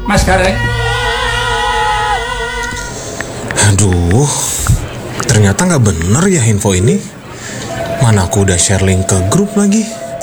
Mas Gareng. Aduh, ternyata nggak bener ya info ini. Mana aku udah share link ke grup lagi.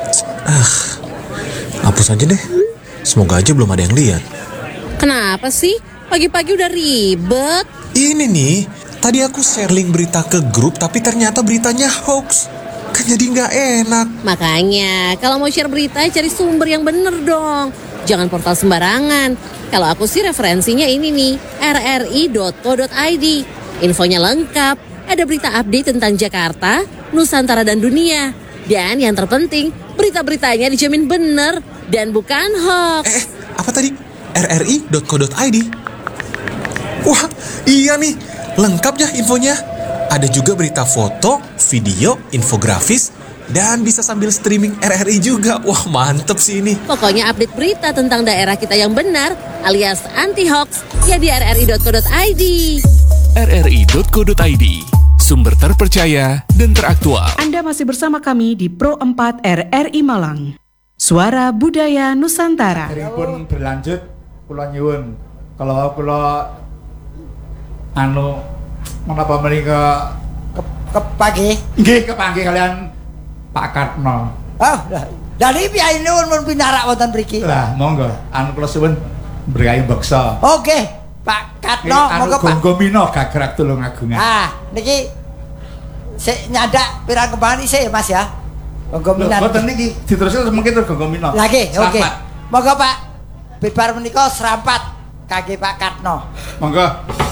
Hapus aja deh. Semoga aja belum ada yang lihat. Kenapa sih? Pagi-pagi udah ribet. Ini nih, tadi aku share link berita ke grup tapi ternyata beritanya hoax. Kan jadi nggak enak. Makanya, kalau mau share berita cari sumber yang bener dong. Jangan portal sembarangan. Kalau aku sih referensinya ini nih, rri.co.id. Infonya lengkap, ada berita update tentang Jakarta, Nusantara dan dunia. Dan yang terpenting, berita-beritanya dijamin bener dan bukan hoax. Apa tadi? rri.co.id. Wah, iya nih, lengkap ya infonya. Ada juga berita foto, video, infografis, dan bisa sambil streaming RRI juga. Wah, mantep sih ini. Pokoknya update berita tentang daerah kita yang benar alias anti-hoax ya di rri.co.id. rri.co.id, sumber terpercaya dan teraktual. Anda masih bersama kami di Pro 4 RRI Malang. Suara Budaya Nusantara. Pun berlanjut, kula nyuwun. Kalau kula menapa menika kepanggih? Nggih, kepanggih kalian Pak Katno. Oh, dari piyai nuwun mun pinarak wonten mriki. Lah, monggo. Kula suwun berkahi beksa. Oke, Pak Katno, monggo Pak. Gonggomino gagrak tulung agungan. Niki sik nyandak pirang kembangan isih ya Mas ya. Gonggominan. Mboten niki diteruskan mungkin terus Gonggomino. Lagi, oke. Monggo Pak. Bibar menika serampat kangge Pak Katno. Monggo.